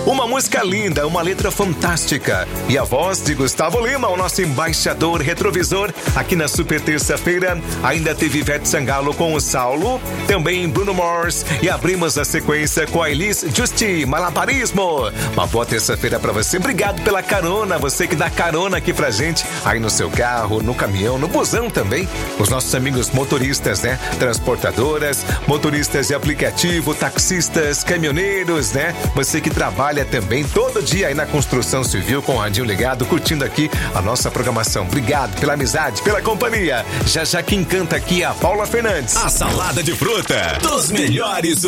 Uma música linda, uma letra fantástica. E a voz de Gustavo Lima, o nosso embaixador retrovisor, aqui na Super Terça-feira. Ainda teve Ivete Sangalo com o Saulo, também Bruno Mars. E abrimos a sequência com a Elis Justi, Malabarismo. Uma boa terça-feira pra você. Obrigado pela carona, você que dá carona aqui pra gente, aí no seu carro, no caminhão, no busão também. Os nossos amigos motoristas, né? Transportadoras, motoristas de aplicativo, taxistas, caminhoneiros, né? Você que trabalha também todo dia aí na construção civil com o radinho ligado, curtindo aqui a nossa programação. Obrigado pela amizade, pela companhia. Já quem canta aqui é a Paula Fernandes. A salada de fruta dos melhores